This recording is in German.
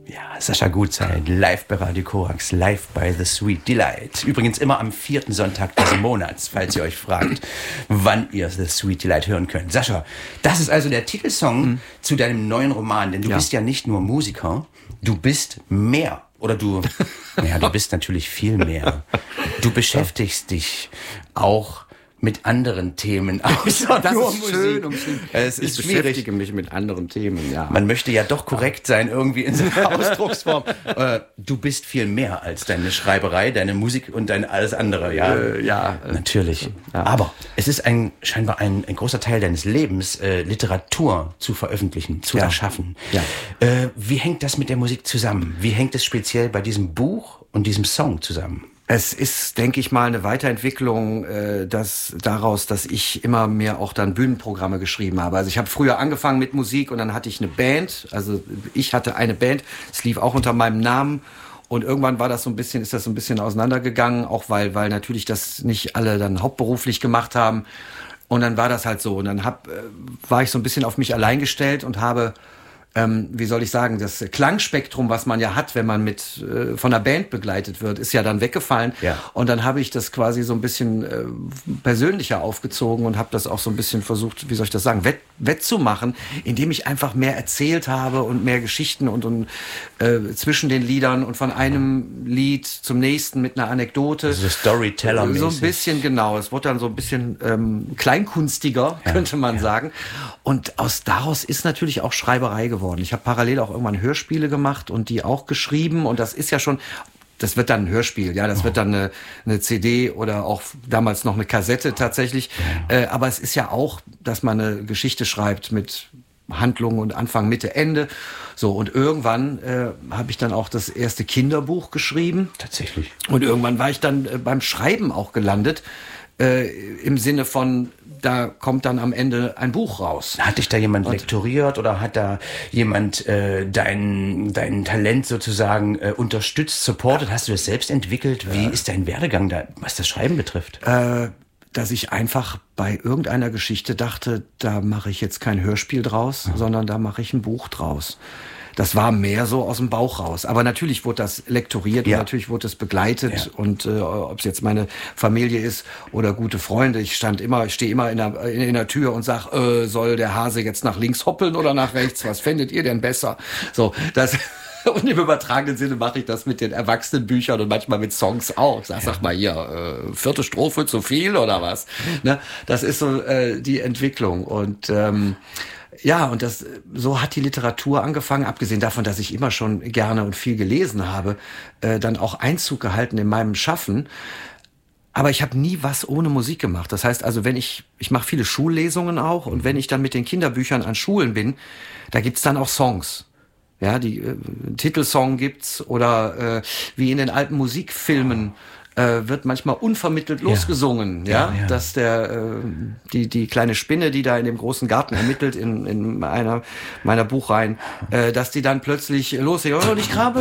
Ja, Sascha Gutzeit, live bei Radio Korax, live bei The Sweet Delight. Übrigens immer am 4. Sonntag des Monats, falls ihr euch fragt, wann ihr The Sweet Delight hören könnt. Sascha, das ist also der Titelsong zu deinem neuen Roman, denn du bist ja nicht nur Musiker, du bist mehr. Oder du bist natürlich viel mehr. Du beschäftigst dich auch mit anderen Themen außer das nur ist Musik. schön umschrieben. Es Ich ist schwierig. beschäftige mich mit anderen Themen, ja. Man möchte ja doch korrekt sein irgendwie in seiner Ausdrucksform. Du bist viel mehr als deine Schreiberei, deine Musik und dein alles andere. Ja, natürlich. Ja. Aber es ist scheinbar ein großer Teil deines Lebens, Literatur zu veröffentlichen, zu erschaffen. Ja. Wie hängt das mit der Musik zusammen? Wie hängt es speziell bei diesem Buch und diesem Song zusammen? Es ist, denke ich mal, eine Weiterentwicklung dass ich immer mehr auch dann Bühnenprogramme geschrieben habe. Also ich habe früher angefangen mit Musik und dann hatte ich eine Band. Also ich hatte eine Band, es lief auch unter meinem Namen. Und irgendwann ist das so ein bisschen auseinandergegangen, auch weil natürlich das nicht alle dann hauptberuflich gemacht haben. Und dann war das halt so. Und dann war ich so ein bisschen auf mich allein gestellt und habe wie soll ich sagen, das Klangspektrum, was man ja hat, wenn man von einer Band begleitet wird, ist ja dann weggefallen. Ja. Und dann habe ich das quasi so ein bisschen persönlicher aufgezogen und habe das auch so ein bisschen versucht, wie soll ich das sagen, wettzumachen, indem ich einfach mehr erzählt habe und mehr Geschichten und zwischen den Liedern und von einem Lied zum nächsten mit einer Anekdote. Also Storyteller-mäßig. So ein bisschen, genau. Es wurde dann so ein bisschen kleinkunstiger, könnte man sagen. Und daraus ist natürlich auch Schreiberei geworden. Ich habe parallel auch irgendwann Hörspiele gemacht und die auch geschrieben. Und das ist ja schon, das wird dann ein Hörspiel, ja, das wird dann eine CD oder auch damals noch eine Kassette tatsächlich. Aber es ist ja auch, dass man eine Geschichte schreibt mit Handlung und Anfang, Mitte, Ende. So, und irgendwann habe ich dann auch das erste Kinderbuch geschrieben. Tatsächlich. Und irgendwann war ich dann beim Schreiben auch gelandet. Im Sinne von, da kommt dann am Ende ein Buch raus. Hat dich da jemand lektoriert oder hat da jemand dein Talent sozusagen unterstützt, supportet? Hast du das selbst entwickelt? Wie ist dein Werdegang da, was das Schreiben betrifft? Dass ich einfach bei irgendeiner Geschichte dachte, da mache ich jetzt kein Hörspiel draus, sondern da mache ich ein Buch draus. Das war mehr so aus dem Bauch raus. Aber natürlich wurde das lektoriert und natürlich wurde es begleitet. Und ob es jetzt meine Familie ist oder gute Freunde, ich stehe immer in der Tür und sag, soll der Hase jetzt nach links hoppeln oder nach rechts? Was fändet ihr denn besser? So, das... Und im übertragenen Sinne mache ich das mit den Erwachsenenbüchern und manchmal mit Songs auch. Sag mal hier, 4. Strophe zu viel oder was? Ne? Das ist so die Entwicklung. Und so hat die Literatur angefangen, abgesehen davon, dass ich immer schon gerne und viel gelesen habe, dann auch Einzug gehalten in meinem Schaffen. Aber ich habe nie was ohne Musik gemacht. Das heißt also, ich mache viele Schullesungen auch und wenn ich dann mit den Kinderbüchern an Schulen bin, da gibt's dann auch Songs. Ja, die Titelsong gibt's oder wie in den alten Musikfilmen wird manchmal unvermittelt losgesungen, ja. Dass die kleine Spinne, die da in dem großen Garten ermittelt in einer meiner Buchreihen, dass die dann plötzlich losgeht und ich grabe